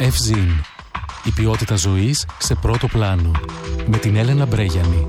Ευζήν. Η ποιότητα ζωής σε πρώτο πλάνο. Με την Έλενα Μπρέγιανη.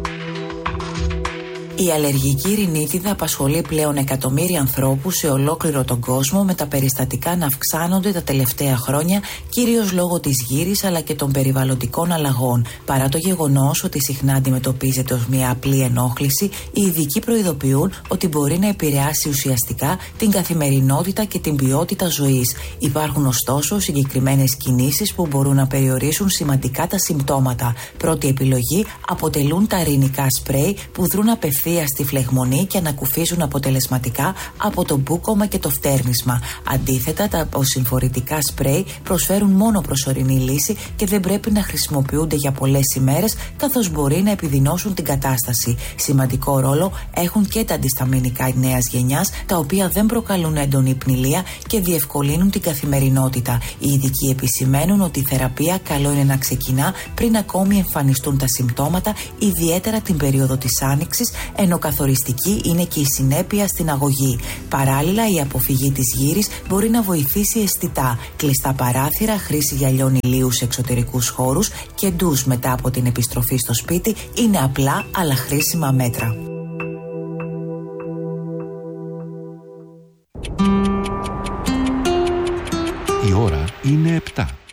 Η αλλεργική ρινίτιδα απασχολεί πλέον εκατομμύρια ανθρώπους σε ολόκληρο τον κόσμο, με τα περιστατικά να αυξάνονται τα τελευταία χρόνια, κυρίως λόγω της γύρης αλλά και των περιβαλλοντικών αλλαγών. Παρά το γεγονός ότι συχνά αντιμετωπίζεται ως μια απλή ενόχληση, οι ειδικοί προειδοποιούν ότι μπορεί να επηρεάσει ουσιαστικά την καθημερινότητα και την ποιότητα ζωής. Υπάρχουν ωστόσο συγκεκριμένες κινήσεις που μπορούν να περιορίσουν σημαντικά τα συμπτώματα. Πρώτη επιλογή αποτελούν τα ρινικά σπρέι που δρούν απευθείας στη φλεγμονή και ανακουφίζουν αποτελεσματικά από το μπούκωμα και το φτέρνισμα. Αντίθετα, τα αποσυμφορητικά σπρέι προσφέρουν μόνο προσωρινή λύση και δεν πρέπει να χρησιμοποιούνται για πολλές ημέρες, καθώς μπορεί να επιδεινώσουν την κατάσταση. Σημαντικό ρόλο έχουν και τα αντισταμινικά νέας γενιάς, τα οποία δεν προκαλούν έντονη πνηλία και διευκολύνουν την καθημερινότητα. Οι ειδικοί επισημαίνουν ότι η θεραπεία καλό είναι να ξεκινά πριν ακόμη εμφανιστούν τα συμπτώματα, ιδιαίτερα την περίοδο της άνοιξης, ενώ καθοριστική είναι και η συνέπεια στην αγωγή. Παράλληλα, η αποφυγή της γύρης μπορεί να βοηθήσει αισθητά. Κλειστά παράθυρα, χρήση γυαλιών ηλίου σε εξωτερικούς χώρους και ντους μετά από την επιστροφή στο σπίτι είναι απλά αλλά χρήσιμα μέτρα. Η ώρα είναι 7.